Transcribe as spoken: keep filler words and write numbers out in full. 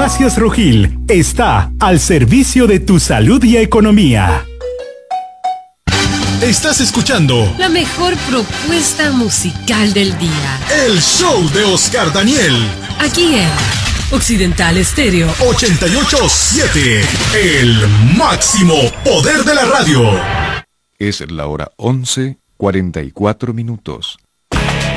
Farmacias Rojil está al servicio de tu salud y economía. Estás escuchando la mejor propuesta musical del día. El show de Oscar Daniel. Aquí en Occidental Estéreo ochenta y ocho punto siete. El máximo poder de la radio. Es la hora once, cuarenta y cuatro minutos.